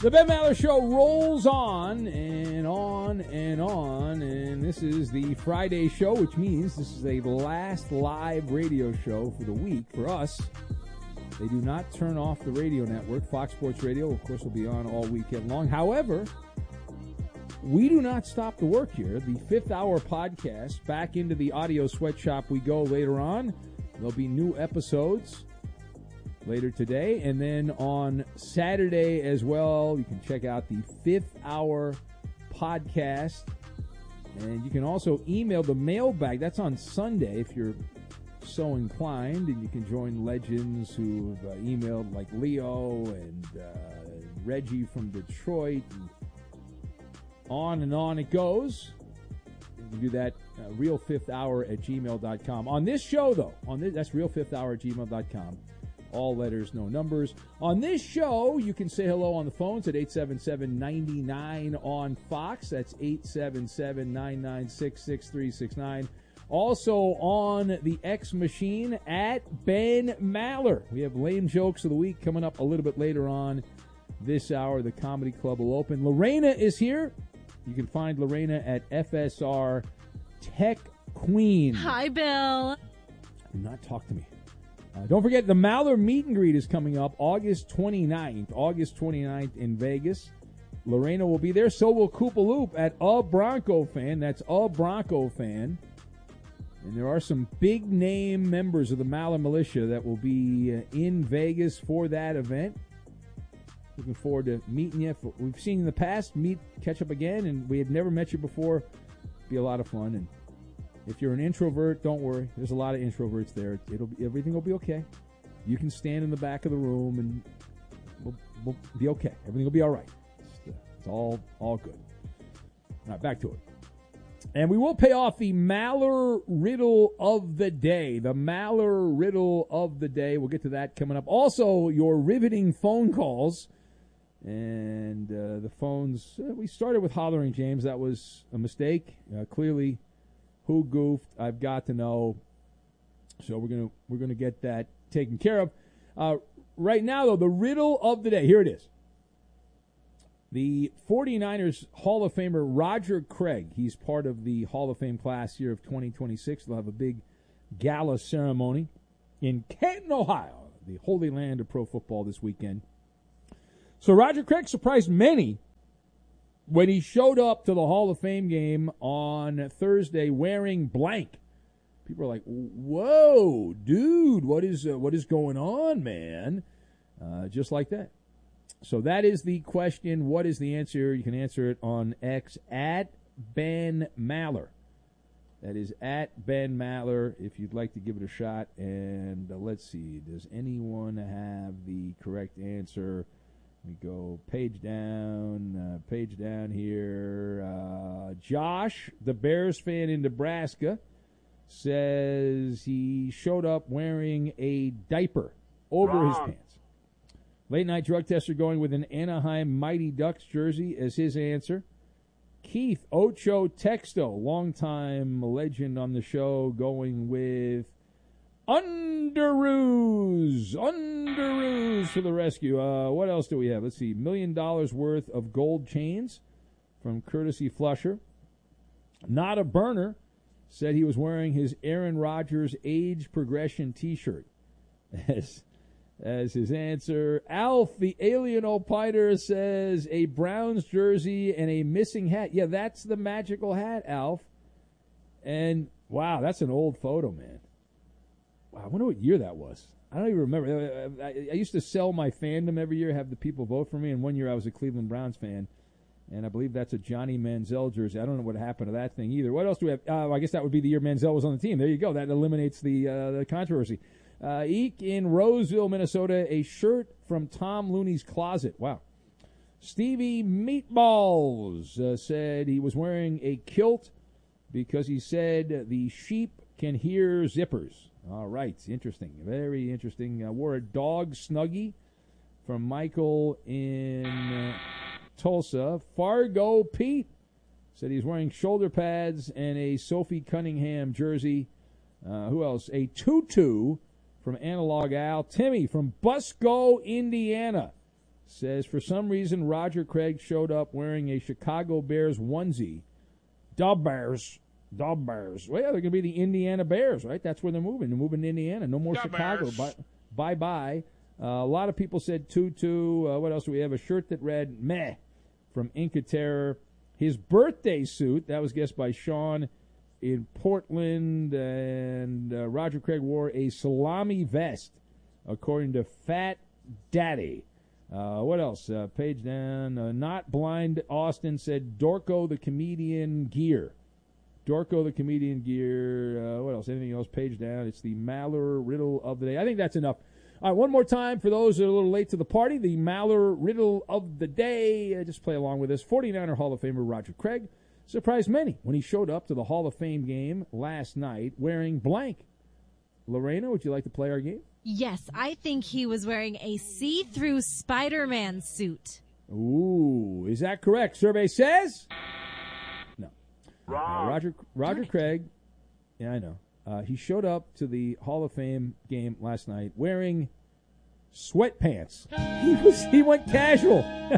The Ben Maller Show rolls on and on and on, and this is the Friday show, which means this is the last live radio show for the week for us. They do not turn off the radio network. Fox Sports Radio, of course, will be on all weekend long. However, we do not stop the work here. The fifth hour podcast, back into the audio sweatshop we go later on. There'll be new episodes later today, and then on Saturday as well, you can check out the fifth hour podcast, and you can also email the mailbag. That's on Sunday if you're so inclined, and you can join legends who have emailed, like Leo and Reggie from Detroit, and on it goes. You can do that, realfifthhour@gmail.com. On this show, though, that's realfifthhour@gmail.com. All letters, no numbers. On this show, you can say hello on the phones at 877-99 on Fox. That's 877-996-6369. Also on the X machine at Ben Maller. We have lame jokes of the week coming up a little bit later on this hour. The Comedy Club will open. Lorena is here. You can find Lorena at FSR Tech Queen. Hi, Bill. Do not talk to me. Don't forget, the Maller Meet and Greet is coming up August 29th in Vegas. Lorena will be there. So will Koopa Loop at A Bronco Fan. That's A Bronco Fan. And there are some big-name members of the Maller Militia that will be in Vegas for that event. Looking forward to meeting you. We've seen in the past, catch up again, and we had never met you before. Be a lot of fun. And if you're an introvert, don't worry. There's a lot of introverts there. Everything will be okay. You can stand in the back of the room, and we'll be okay. Everything will be all right. It's all good. All right, back to it. And we will pay off the Maller Riddle of the Day. The Maller Riddle of the Day. We'll get to that coming up. Also, your riveting phone calls. And the phones, we started with Hollering James. That was a mistake. Clearly, who goofed? I've got to know. So we're gonna get that taken care of. Right now, though, the riddle of the day. Here it is. The 49ers Hall of Famer Roger Craig. He's part of the Hall of Fame class here of 2026. They'll have a big gala ceremony in Canton, Ohio, the holy land of pro football this weekend. So Roger Craig surprised many when he showed up to the Hall of Fame game on Thursday wearing blank. People are like, whoa, dude, what is going on, man? Just like that. So that is the question. What is the answer? You can answer it on X at Ben Maller. That is at Ben Maller if you'd like to give it a shot. And let's see, does anyone have the correct answer? We go page down here. Josh, the Bears fan in Nebraska, says he showed up wearing a diaper over his pants. Late night drug tester going with an Anaheim Mighty Ducks jersey as his answer. Keith Ocho Texto, longtime legend on the show, going with Underoos for the rescue. What else do we have? Let's see. $1 million worth of gold chains from Courtesy Flusher. Not a Burner said he was wearing his Aaron Rodgers age progression T-shirt as his answer. Alf, the alien opiner, says a Browns jersey and a missing hat. Yeah, that's the magical hat, Alf. And, wow, that's an old photo, man. Wow, I wonder what year that was. I don't even remember. I used to sell my fandom every year, have the people vote for me, and one year I was a Cleveland Browns fan, and I believe that's a Johnny Manziel jersey. I don't know what happened to that thing either. What else do we have? I guess that would be the year Manziel was on the team. There you go. That eliminates the controversy. Eek in Roseville, Minnesota, a shirt from Tom Looney's closet. Wow. Stevie Meatballs said he was wearing a kilt because he said the sheep can hear zippers. All right. Interesting. Very interesting. Wore a dog Snuggie from Michael in Tulsa. Fargo Pete said he's wearing shoulder pads and a Sophie Cunningham jersey. Who else? A tutu from Analog Al. Timmy from Busco, Indiana. says, for some reason, Roger Craig showed up wearing a Chicago Bears onesie. Dub Bears. Well, yeah, they're going to be the Indiana Bears, right? That's where they're moving. They're moving to Indiana. No more Chicago. Bye-bye. A lot of people said tutu. What else do we have? A shirt that read, meh, from Inca Terror. His birthday suit, that was guessed by Sean in Portland, and Roger Craig wore a salami vest, according to Fat Daddy. What else? Page down. Not Blind Austin said Dorco the Comedian gear. What else? Anything else? Page down. It's the Maller Riddle of the Day. I think that's enough. All right, one more time for those that are a little late to the party. The Maller Riddle of the Day. Just play along with us. 49er Hall of Famer Roger Craig surprised many when he showed up to the Hall of Fame game last night wearing blank. Lorena, would you like to play our game? Yes, I think he was wearing a see-through Spider-Man suit. Ooh, is that correct? Survey says? No. Roger Craig, yeah, I know. He showed up to the Hall of Fame game last night wearing sweatpants. He went casual.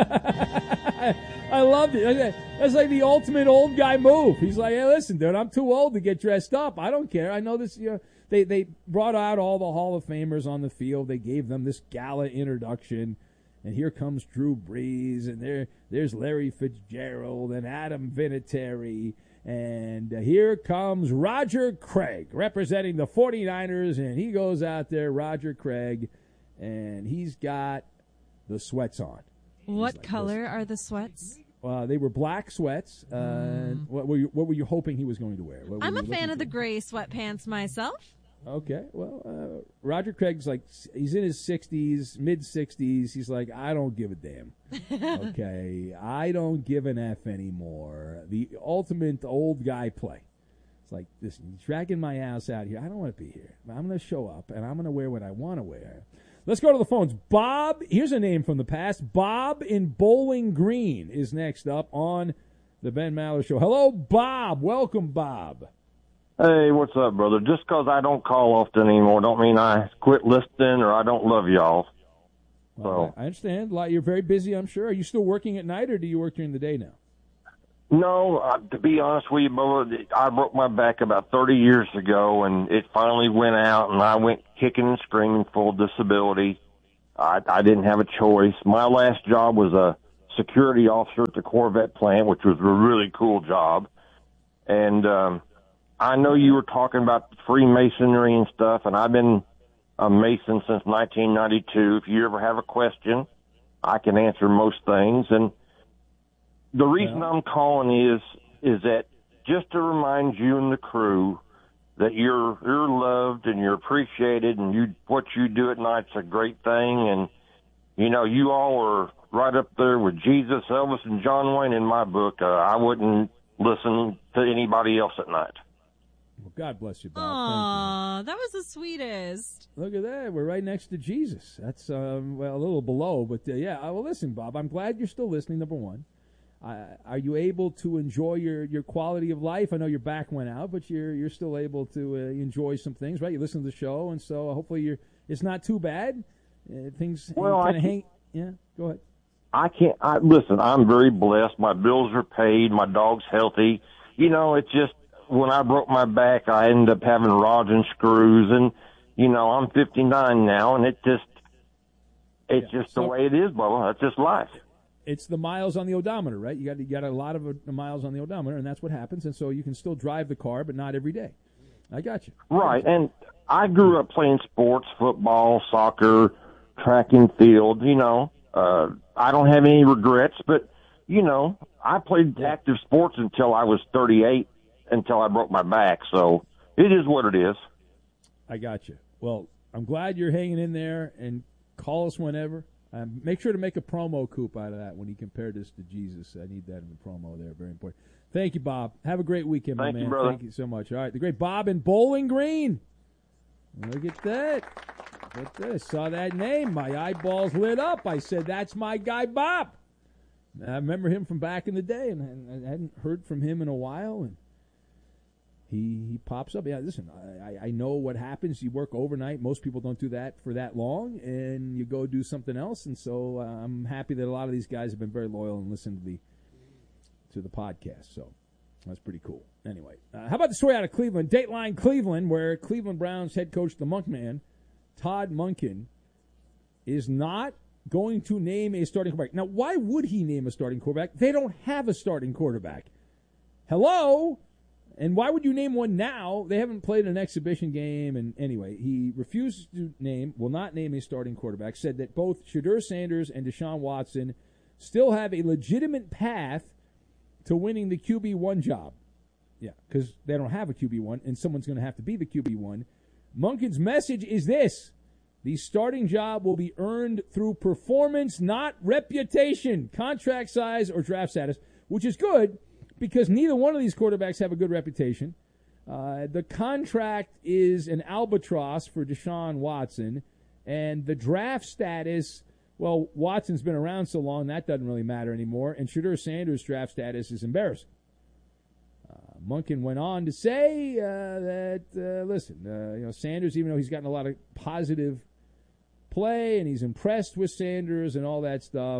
I loved it. That's like the ultimate old guy move. He's like, hey, listen, dude, I'm too old to get dressed up. I don't care. I know this. They brought out all the Hall of Famers on the field. They gave them this gala introduction. And here comes Drew Brees, and there's Larry Fitzgerald and Adam Vinatieri. And here comes Roger Craig representing the 49ers, and he goes out there, Roger Craig, and he's got the sweats on. What color are the sweats? They were black sweats. What were you hoping he was going to wear? I'm a fan of the gray sweatpants myself. Okay, well, Roger Craig's he's in his 60s, mid-60s. He's like, I don't give a damn. Okay, I don't give an F anymore. The ultimate old guy play. It's like, listen, you're dragging my ass out here. I don't want to be here. I'm going to show up, and I'm going to wear what I want to wear. Let's go to the phones. Bob, here's a name from the past. Bob in Bowling Green is next up on the Ben Maller Show. Hello, Bob. Welcome, Bob. Hey, what's up, brother? Just 'cause I don't call often anymore don't mean I quit listening or I don't love y'all. Well, I understand. You're very busy, I'm sure. Are you still working at night, or do you work during the day now? No, to be honest with you, brother, I broke my back about 30 years ago, and it finally went out, and I went kicking and screaming, full disability. I didn't have a choice. My last job was a security officer at the Corvette plant, which was a really cool job. And I know you were talking about Freemasonry and stuff, and I've been a Mason since 1992. If you ever have a question, I can answer most things. And the reason I'm calling is that just to remind you and the crew that you're loved and you're appreciated, and what you do at night's a great thing. And you all are right up there with Jesus, Elvis, and John Wayne in my book. I wouldn't listen to anybody else at night. Well, God bless you, Bob. Aww, that was the sweetest. Look at that. We're right next to Jesus. That's, a little below. But, yeah. Well, listen, Bob, I'm glad you're still listening, number one. Are you able to enjoy your quality of life? I know your back went out, but you're still able to enjoy some things, right? You listen to the show, and so hopefully it's not too bad. Things kind of hang. Yeah, go ahead. Listen, I'm very blessed. My bills are paid. My dog's healthy. It's just, when I broke my back, I ended up having rods and screws, and I'm 59 now, and it's just the way it is, Bubba. That's just life. It's the miles on the odometer, right? You got a lot of miles on the odometer, and that's what happens. And so you can still drive the car, but not every day. I got you. Right, and I grew up playing sports, football, soccer, track and field. I don't have any regrets, but I played active sports until I was 38. Until I broke my back, so it is what it is. I got you. Well, I'm glad you're hanging in there, and call us whenever. Make sure to make a promo coup out of that when you compare this to Jesus. I need that in the promo there. Very important. Thank you, Bob. Have a great weekend, my man. Thank you, brother. Thank you so much. All right, the great Bob in Bowling Green. Look at that. Look at this. Saw that name. My eyeballs lit up. I said, that's my guy, Bob. I remember him from back in the day, and I hadn't heard from him in a while, and he pops up. Yeah, listen, I know what happens. You work overnight. Most people don't do that for that long, and you go do something else. And so I'm happy that a lot of these guys have been very loyal and listened to the podcast. So that's pretty cool. Anyway, how about the story out of Cleveland? Dateline Cleveland, where Cleveland Browns head coach, the Monkman, Todd Monken, is not going to name a starting quarterback. Now, why would he name a starting quarterback? They don't have a starting quarterback. Hello? And why would you name one now? They haven't played an exhibition game. And anyway, he refused to will not name a starting quarterback, said that both Shedeur Sanders and Deshaun Watson still have a legitimate path to winning the QB1 job. Yeah, because they don't have a QB1, and someone's going to have to be the QB1. Monken's message is this: the starting job will be earned through performance, not reputation, contract size, or draft status, which is good because neither one of these quarterbacks have a good reputation. The contract is an albatross for Deshaun Watson, and the draft status, well, Watson's been around so long, that doesn't really matter anymore, and Shedeur Sanders' draft status is embarrassing. Monken went on to say that, listen, Sanders, even though he's gotten a lot of positive play and he's impressed with Sanders and all that stuff,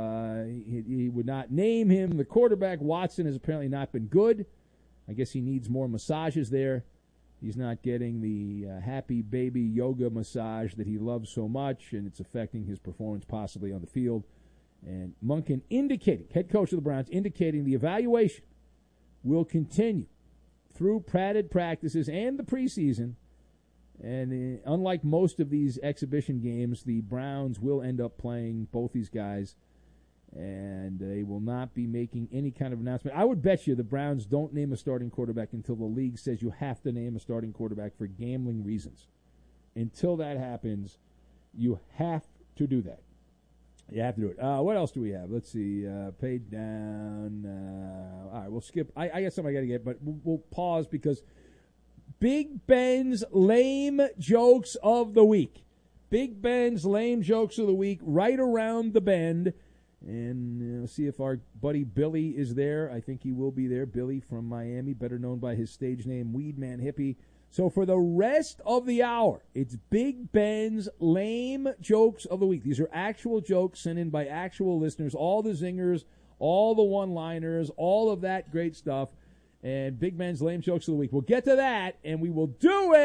he would not name him the quarterback. Watson has apparently not been good. I guess he needs more massages there. He's not getting the happy baby yoga massage that he loves so much, and it's affecting his performance possibly on the field. And Monken indicating, head coach of the Browns, indicating the evaluation will continue through padded practices and the preseason. And unlike most of these exhibition games, the Browns will end up playing both these guys, and they will not be making any kind of announcement. I would bet you the Browns don't name a starting quarterback until the league says you have to name a starting quarterback for gambling reasons. Until that happens, you have to do that. You have to do it. What else do we have? Let's see. Paid down. All right, we'll skip. I got something I got to get, but we'll pause because Big Ben's lame jokes of the week. Big Ben's lame jokes of the week right around the bend. And see if our buddy Billy is there. I think he will be there. Billy from Miami, better known by his stage name, Weedman Hippie. So for the rest of the hour, it's Big Ben's lame jokes of the week. These are actual jokes sent in by actual listeners, all the zingers, all the one-liners, all of that great stuff. And Big Ben's lame jokes of the week. We'll get to that, and we will do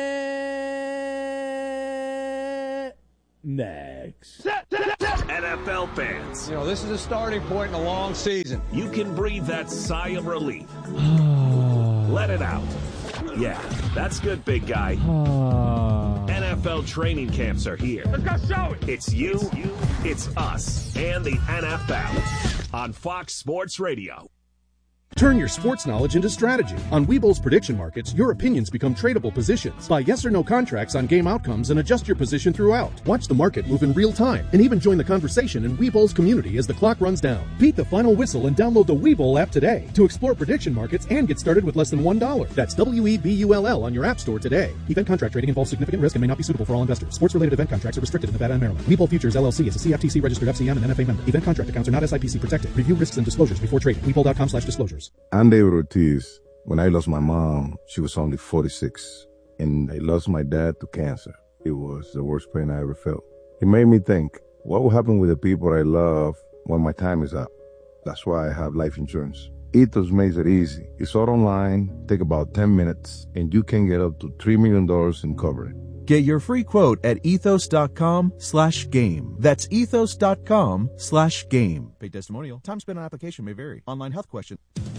it next. NFL fans. This is a starting point in a long season. You can breathe that sigh of relief. Let it out. Yeah, that's good, big guy. NFL training camps are here. Let's go show it. It's you, it's us, and the NFL on Fox Sports Radio. Turn your sports knowledge into strategy. On Webull's prediction markets, your opinions become tradable positions. Buy yes or no contracts on game outcomes and adjust your position throughout. Watch the market move in real time and even join the conversation in Webull's community as the clock runs down. Beat the final whistle and download the Webull app today to explore prediction markets and get started with less than $1. That's WEBULL on your app store today. Event contract trading involves significant risk and may not be suitable for all investors. Sports-related event contracts are restricted in Nevada and Maryland. Webull Futures LLC is a CFTC registered FCM and NFA member. Event contract accounts are not SIPC protected. Review risks and disclosures before trading. Webull.com/disclosures. I'm David Ortiz. When I lost my mom, she was only 46, and I lost my dad to cancer. It was the worst pain I ever felt. It made me think, what will happen with the people I love when my time is up? That's why I have life insurance. Ethos makes it easy. It's all online, take about 10 minutes, and you can get up to $3 million in coverage. Get your free quote at ethos.com/game. That's ethos.com/game. Paid testimonial. Time spent on application may vary. Online health question.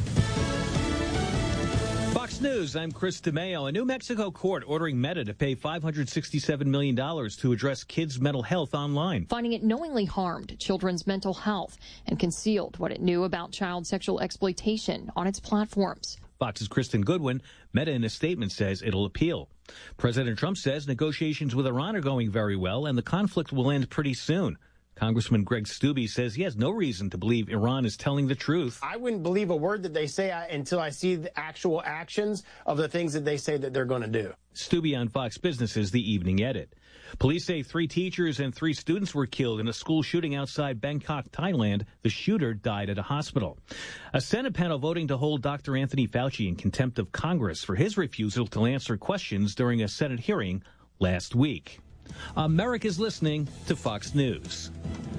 Fox News, I'm Chris DeMeo. A New Mexico court ordering Meta to pay $567 million to address kids' mental health online. Finding it knowingly harmed children's mental health and concealed what it knew about child sexual exploitation on its platforms. Fox's Kristen Goodwin. Meta in a statement says it'll appeal. President Trump says negotiations with Iran are going very well and the conflict will end pretty soon. Congressman Greg Steube says he has no reason to believe Iran is telling the truth. I wouldn't believe a word that they say until I see the actual actions of the things that they say that they're going to do. Steube on Fox Business's The Evening Edit. Police say 3 teachers and 3 students were killed in a school shooting outside Bangkok, Thailand. The shooter died at a hospital. A Senate panel voting to hold Dr. Anthony Fauci in contempt of Congress for his refusal to answer questions during a Senate hearing last week. America's listening to Fox News.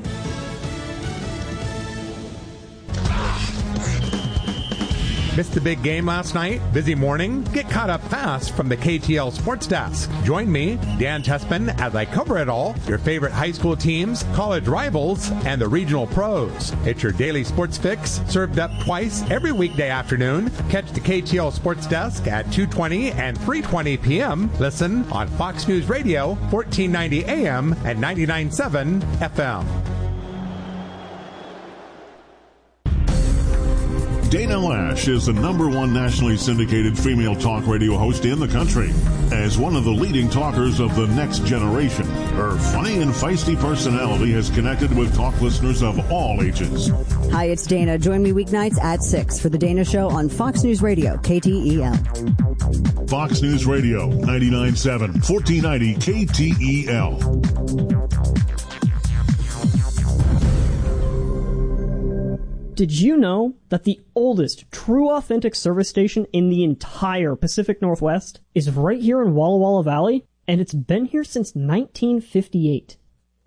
Missed the big game last night? Busy morning? Get caught up fast from the KTL Sports Desk. Join me, Dan Tespin, as I cover it all, your favorite high school teams, college rivals, and the regional pros. It's your daily sports fix, served up twice every weekday afternoon. Catch the KTL Sports Desk at 2:20 and 3:20 p.m. Listen on Fox News Radio, 1490 AM and 99.7 FM. Dana Lash is the #1 nationally syndicated female talk radio host in the country. As one of the leading talkers of the next generation, her funny and feisty personality has connected with talk listeners of all ages. Hi, it's Dana. Join me weeknights at 6 for The Dana Show on Fox News Radio, KTEL. Fox News Radio, 99.7, 1490 KTEL. Did you know that the oldest true authentic service station in the entire Pacific Northwest is right here in Walla Walla Valley? And it's been here since 1958.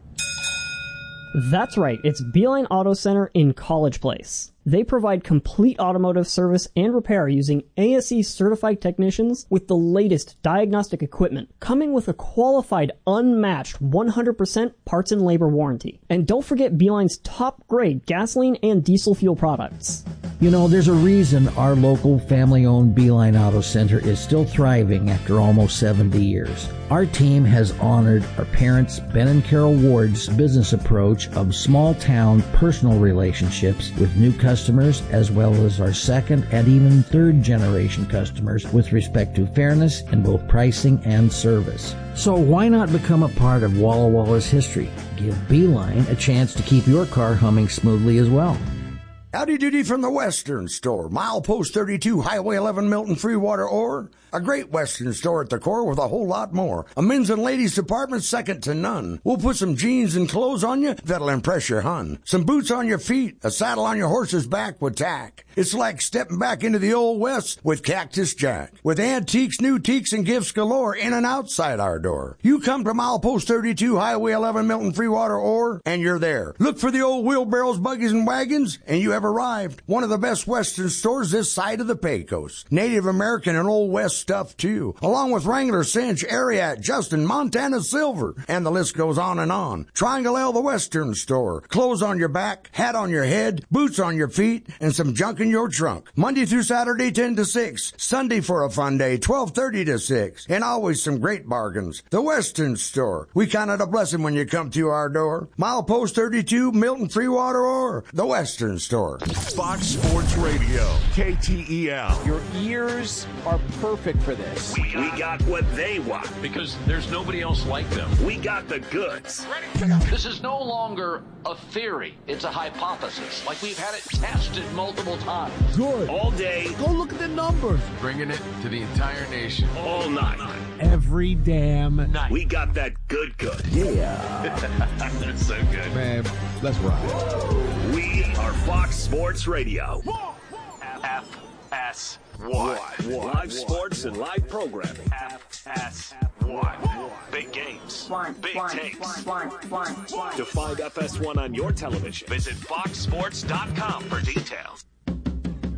That's right, it's Beeline Auto Center in College Place. They provide complete automotive service and repair using ASE certified technicians with the latest diagnostic equipment, coming with a qualified, unmatched 100% parts and labor warranty. And don't forget Beeline's top grade gasoline and diesel fuel products. You know, there's a reason our local family-owned Beeline Auto Center is still thriving after almost 70 years. Our team has honored our parents, Ben and Carol Ward's business approach of small-town personal relationships with new customers, as well as our second and even third generation customers with respect to fairness in both pricing and service. So why not become a part of Walla Walla's history? Give Beeline a chance to keep your car humming smoothly as well. Howdy doody from the Western Store. Milepost 32, Highway 11, Milton Freewater Ore. A great Western store at the core with a whole lot more. A men's and ladies department second to none. We'll put some jeans and clothes on you that'll impress your hun. Some boots on your feet, a saddle on your horse's back with tack. It's like stepping back into the Old West with Cactus Jack. With antiques, new teaks, and gifts galore in and outside our door. You come to Milepost 32, Highway 11, Milton Freewater Ore, and you're there. Look for the old wheelbarrows, buggies, and wagons, and you have arrived. One of the best Western stores this side of the Pecos. Native American and Old West stuff, too. Along with Wrangler, Cinch, Ariat, Justin, Montana Silver, and the list goes on and on. Triangle L, the Western Store. Clothes on your back, hat on your head, boots on your feet, and some junk in your trunk. Monday through Saturday, 10 to 6. Sunday for a fun day, 12:30 to 6. And always some great bargains. The Western Store. We count it a blessing when you come to our door. Milepost 32, Milton Freewater Ore. The Western Store. Fox Sports Radio, KTEL. Your ears are perfect for this. We got what they want. Because there's nobody else like them. We got the goods. This is no longer a theory. It's a hypothesis. Like we've had it tested multiple times. Good. All day. Go look at the numbers. Bringing it to the entire nation. All night. Every damn night. We got that good. Yeah. That's so good. Man, let's ride. We are Fox Sports Radio. FS1. Live sports and live programming. FS1. Big games. Big takes. To find FS1 on your television, visit foxsports.com for details.